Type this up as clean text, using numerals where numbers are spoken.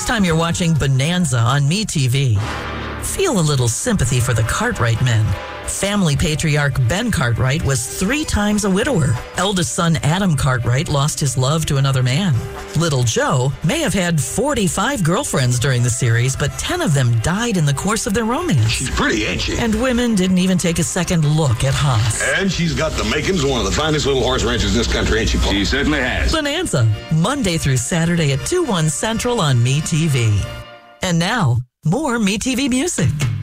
time you're watching Bonanza on MeTV. Feel a little sympathy for the Cartwright men. Family patriarch Ben Cartwright was 3 times a widower. Eldest son Adam Cartwright lost his love to another man. Little Joe may have had 45 girlfriends during the series, but 10 of them died in the course of their romance. She's pretty, ain't she? And women didn't even take a second look at Hans. And she's got the makings of one of the finest little horse ranches in this country, ain't she, Paul? She certainly has. Bonanza, Monday through Saturday at 2/1 Central on MeTV. And now, more MeTV music.